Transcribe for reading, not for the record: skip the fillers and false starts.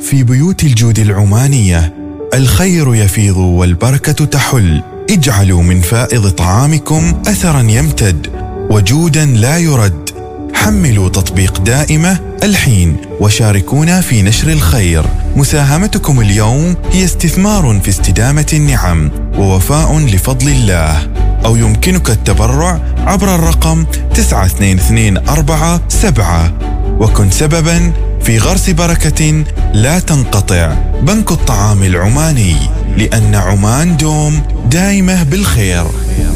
في بيوت الجود العمانية الخير يفيض والبركة تحل. اجعلوا من فائض طعامكم أثرا يمتد وجودا لا يرد. حملوا تطبيق دائمة الحين وشاركونا في نشر الخير. مساهمتكم اليوم هي استثمار في استدامة النعم ووفاء لفضل الله. أو يمكنك التبرع عبر الرقم 9224 وكن سببا في غرس بركة لا تنقطع. بنك الطعام العماني، لأن عمان دوم دائمة بالخير.